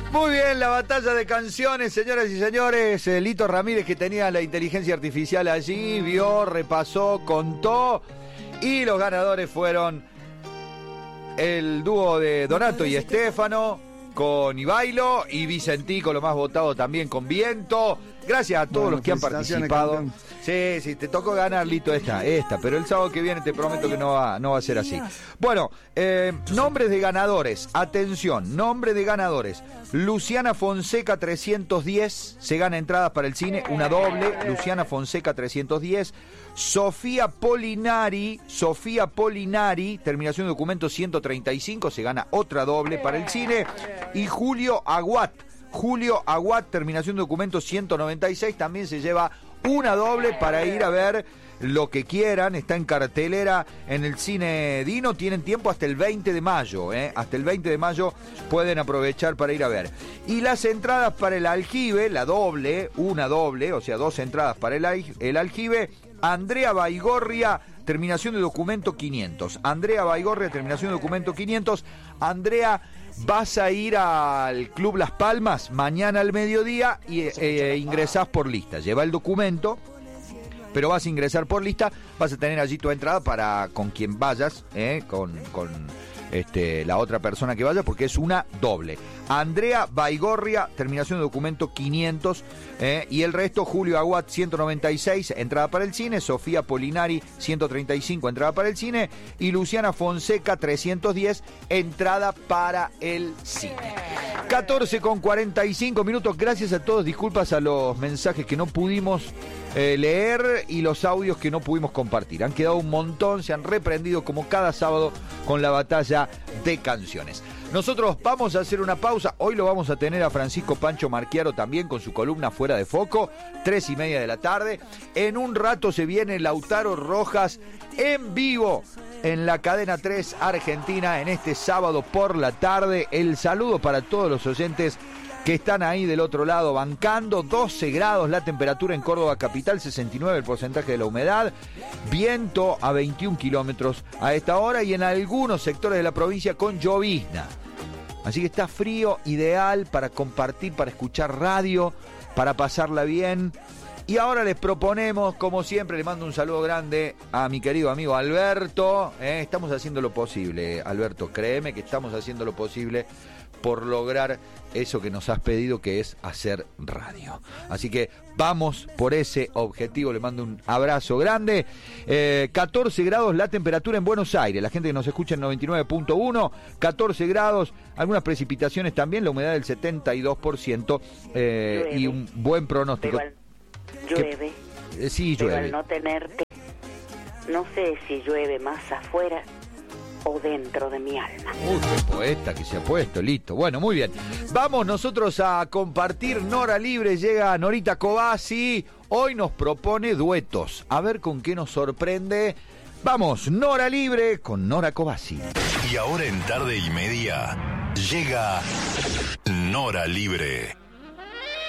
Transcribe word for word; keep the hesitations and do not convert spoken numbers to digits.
Muy bien, la batalla de canciones, señoras y señores. Eh, Lito Ramírez, que tenía la inteligencia artificial allí, vio, repasó, contó. Y los ganadores fueron el dúo de Donato y Estefano con Ibailo, y Vicentico, lo más votado también, con Viento. Gracias a todos bueno, los que han participado. Campeón. Sí, sí, te tocó ganar, Lito, esta, esta, pero el sábado que viene te prometo que no va, no va a ser así. Bueno, eh, nombres de ganadores, atención, nombre de ganadores. Luciana Fonseca trescientos diez, se gana entradas para el cine, una doble, Luciana Fonseca trescientos diez. Sofía Polinari, Sofía Polinari, terminación de documento ciento treinta y cinco, se gana otra doble para el cine. Y Julio Aguat, Julio Aguat, terminación de documento ciento noventa y seis, también se lleva una doble para ir a ver lo que quieran. Está en cartelera en el Cine Dino. Tienen tiempo hasta el veinte de mayo, ¿eh? Hasta el veinte de mayo pueden aprovechar para ir a ver. Y las entradas para el Aljibe, la doble, una doble, o sea, dos entradas para el, el Aljibe. Andrea Baigorria, terminación de documento quinientos. Andrea Baigorria, terminación de documento quinientos. Andrea, vas a ir al Club Las Palmas mañana al mediodía y eh, ingresás por lista. Lleva el documento, pero vas a ingresar por lista. Vas a tener allí tu entrada para con quien vayas, eh, con, con este, la otra persona que vaya, porque es una doble. Andrea Baigorria, terminación de documento quinientos, eh, y el resto, Julio Aguat ciento noventa y seis, entrada para el cine. Sofía Polinari ciento treinta y cinco, entrada para el cine. Y Luciana Fonseca trescientos diez, entrada para el cine. catorce con cuarenta y cinco minutos. Gracias a todos, disculpas a los mensajes que no pudimos eh, leer y los audios que no pudimos compartir. Han quedado un montón, se han reprendido como cada sábado con la batalla de canciones. Nosotros vamos a hacer una pausa. Hoy lo vamos a tener a Francisco Pancho Marchiaro también con su columna Fuera de Foco, tres y media de la tarde. En un rato se viene Lautaro Rojas en vivo en la Cadena tres Argentina en este sábado por la tarde. El saludo para todos los oyentes que están ahí del otro lado bancando. Doce grados la temperatura en Córdoba capital, sesenta y nueve el porcentaje de la humedad, viento a veintiún kilómetros a esta hora y en algunos sectores de la provincia con llovizna. Así que está frío, ideal para compartir, para escuchar radio, para pasarla bien. Y ahora les proponemos, como siempre, le mando un saludo grande a mi querido amigo Alberto. Eh, estamos haciendo lo posible, Alberto, créeme que estamos haciendo lo posible por lograr eso que nos has pedido, que es hacer radio. Así que vamos por ese objetivo. Le mando un abrazo grande. eh, catorce grados la temperatura en Buenos Aires, la gente que nos escucha en noventa y nueve punto uno, catorce grados, algunas precipitaciones también, la humedad del setenta y dos por ciento, eh, y un buen pronóstico. Pero al, llueve. Que, eh, sí, llueve. Pero al no tenerte, no sé si llueve más afuera o dentro de mi alma. Uy, qué poeta que se ha puesto, listo. Bueno, muy bien. Vamos nosotros a compartir Nora Libre. Llega Norita Cobasi. Hoy nos propone duetos. A ver con qué nos sorprende. Vamos, Nora Libre con Nora Cobasi. Y ahora en Tarde y Media llega Nora Libre.